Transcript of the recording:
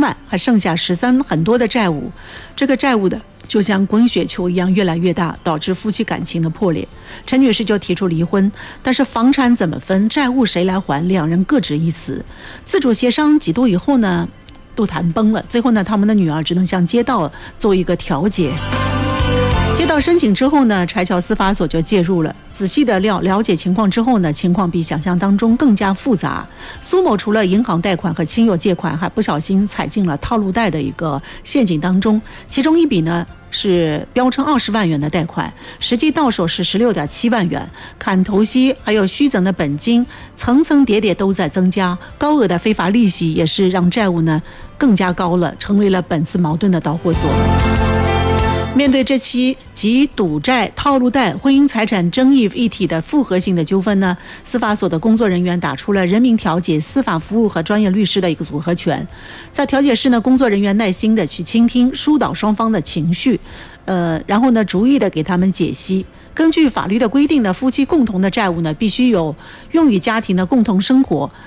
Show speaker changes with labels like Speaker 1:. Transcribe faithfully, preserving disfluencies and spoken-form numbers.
Speaker 1: 满，还剩下十三很多的债务。这个债务的就像滚雪球一样越来越大，导致夫妻感情的破裂。陈女士就提出离婚，但是房产怎么分，债务谁来还，两人各执一词。自主协商几度以后呢，都谈崩了。最后呢，他们的女儿只能向街道做一个调解。接到申请之后呢，柴桥司法所就介入了，仔细的了了解情况之后呢，情况比想象当中更加复杂。苏某除了银行贷款和亲友借款，还不小心踩进了套路贷的一个陷阱当中。其中一笔呢是标称二十万元的贷款，实际到手是十六点七万元，砍头息还有虚增的本金，层层叠叠都在增加，高额的非法利息也是让债务呢更加高了，成为了本次矛盾的导火索。面对这期集赌债、套路贷、婚姻财产争议一体的复合性的纠纷呢，司法所的工作人员打出了人民调解、司法服务和专业律师的一个组合拳。在调解室呢，工作人员耐心的去倾听、疏导双方的情绪，呃，然后呢，逐一的给他们解析。根据法律的规定呢，夫妻共同的债务呢，必须有用于家庭的共同生活，